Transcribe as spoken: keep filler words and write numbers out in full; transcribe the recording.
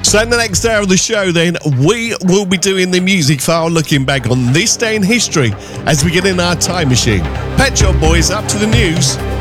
So in the next hour of the show then, we will be doing the music file, looking back on this day in history as we get in our time machine. Pet Shop Boys up to the news.